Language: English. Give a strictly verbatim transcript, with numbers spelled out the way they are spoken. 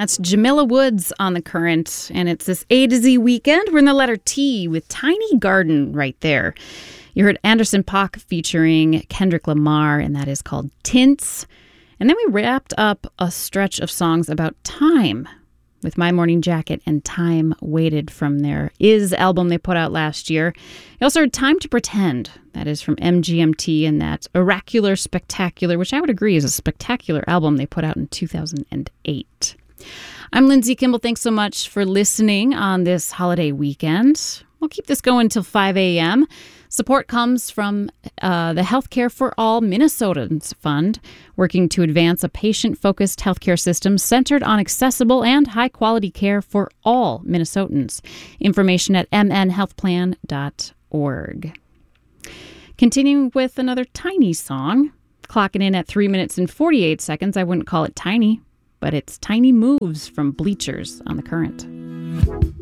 That's Jamila Woods on The Current, and it's this A to Z weekend. We're in the letter T with Tiny Garden right there. You heard Anderson .Paak featuring Kendrick Lamar, and that is called Tints. And then we wrapped up a stretch of songs about time with My Morning Jacket and Time Waited from their Is album they put out last year. You also heard Time to Pretend. That is from M G M T and that Oracular Spectacular, which I would agree is a spectacular album they put out in two thousand eight. I'm Lindsay Kimball. Thanks so much for listening on this holiday weekend. We'll keep this going till five a.m. Support comes from uh, the Healthcare for All Minnesotans Fund, working to advance a patient-focused healthcare system centered on accessible and high-quality care for all Minnesotans. Information at m n health plan dot org. Continuing with another tiny song, clocking in at three minutes and forty-eight seconds. I wouldn't call it tiny, but it's Tiny Moves from Bleachers on The Current.